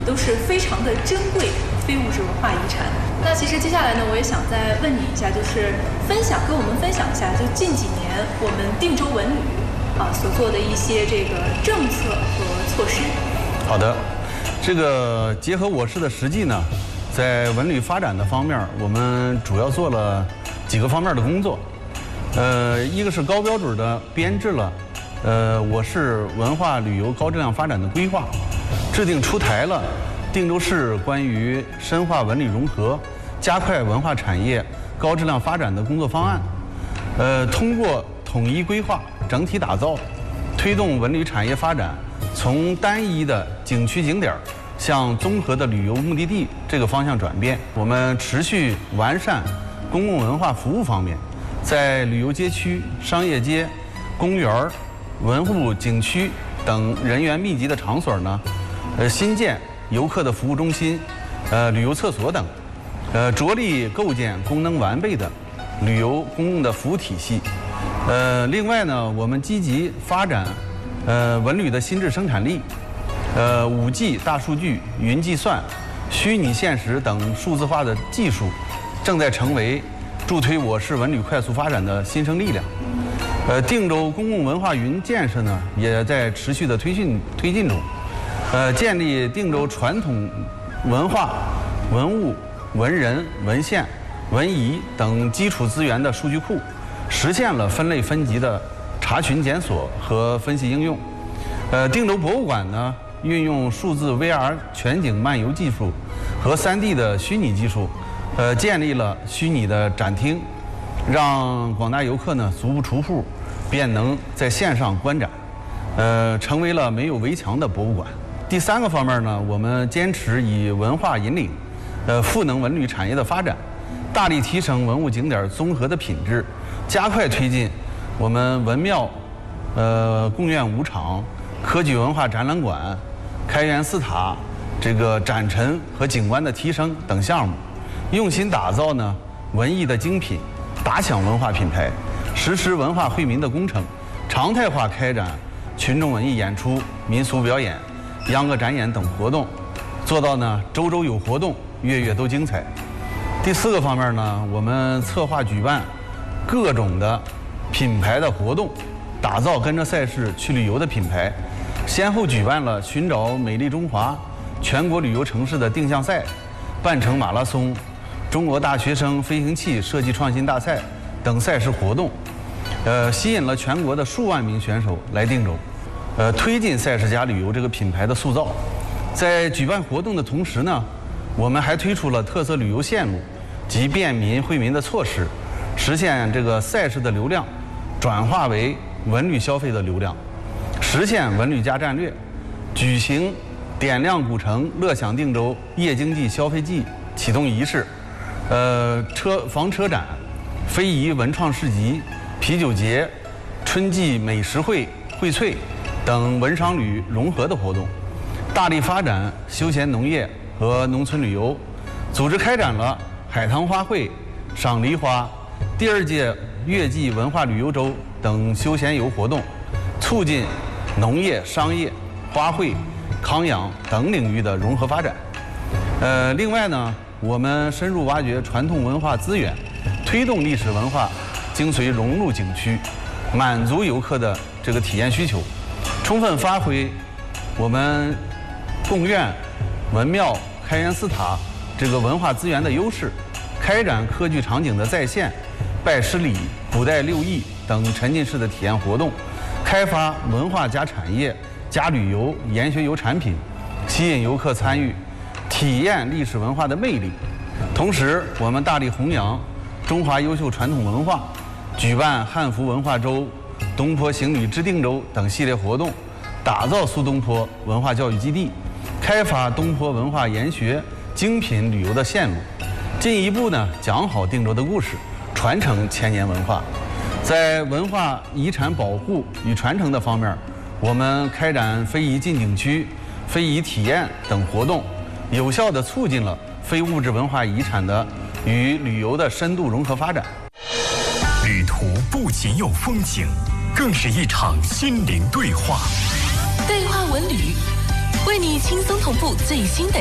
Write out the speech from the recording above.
都是非常的珍贵非物质文化遗产。那其实接下来呢，我也想再问你一下，就是跟我们分享一下，就近几年我们定州文旅所做的一些这个政策和措施。 好的，这个结合我市的实际呢，在文旅发展的方面，我们主要做了几个方面的工作。一个是高标准的编制了我市文化旅游高质量发展的规划，制定出台了定州市关于深化文旅融合、加快文化产业高质量发展的工作方案。通过统一规划、整体打造，推动文旅产业发展从单一的景区景点向综合的旅游目的地这个方向转变。我们持续完善公共文化服务方面，在旅游街区、商业街、公园、文物景区等人员密集的场所呢，新建游客的服务中心、旅游厕所等，着力构建功能完备的旅游公共的服务体系。另外呢，我们积极发展文旅的新质生产力，5G、大数据、云计算、虚拟现实等数字化的技术，正在成为助推我市文旅快速发展的新生力量。定州公共文化云建设呢，也在持续的推进中。建立定州传统文化、文物、文人、文献、文遗等基础资源的数据库，实现了分类分级的查询检索和分析应用。定州博物馆呢，运用数字 VR 全景漫游技术和3D 的虚拟技术，建立了虚拟的展厅，让广大游客呢足不出户便能在线上观展，成为了没有围墙的博物馆。第3个方面呢，我们坚持以文化引领，赋能文旅产业的发展，大力提升文物景点综合的品质，加快推进我们文庙、贡院5场、科举文化展览馆、开元寺塔这个展陈和景观的提升等项目，用心打造呢文艺的精品，打响文化品牌，实施文化惠民的工程，常态化开展群众文艺演出、民俗表演、秧歌展演等活动，做到呢周周有活动，月月都精彩。第4个方面呢，我们策划举办各种的品牌的活动，打造跟着赛事去旅游的品牌，先后举办了寻找美丽中华全国旅游城市的定向赛、半程马拉松、中国大学生飞行器设计创新大赛等赛事活动，吸引了全国的数万名选手来定州，推进赛事加旅游这个品牌的塑造。在举办活动的同时呢，我们还推出了特色旅游线路及便民惠民的措施，实现这个赛事的流量转化为文旅消费的流量，实现文旅加战略。举行点亮古城、乐享定州夜经济消费季启动仪式，房车展、非遗文创市集、啤酒节、春季美食会、荟萃等文商旅融合的活动，大力发展休闲农业和农村旅游，组织开展了海棠花卉、赏梨花、第2届月季文化旅游周等休闲游活动，促进农业、商业、花卉、康养等领域的融合发展。另外呢，我们深入挖掘传统文化资源，推动历史文化精髓融入景区，满足游客的这个体验需求，充分发挥我们贡院、文庙、开元寺塔这个文化资源的优势，开展科剧场景的再现、拜师礼、古代六艺等沉浸式的体验活动，开发文化加产业加旅游研学游产品，吸引游客参与体验历史文化的魅力。同时，我们大力弘扬中华优秀传统文化，举办汉服文化周、东坡行旅之定州等系列活动，打造苏东坡文化教育基地，开发东坡文化研学精品旅游的线路，进一步呢讲好定州的故事，传承千年文化。在文化遗产保护与传承的方面，我们开展非遗进景区、非遗体验等活动，有效地促进了非物质文化遗产的与旅游的深度融合发展。 旅途不仅有风景，更是一场心灵对话。 对话文旅， 为你轻松同步最新的